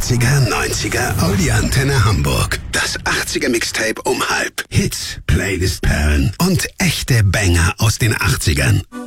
80er, 90er, Audi Antenne Hamburg. Das 80er Mixtape um halb. Hits, Playlist Perlen und echte Banger aus den 80ern.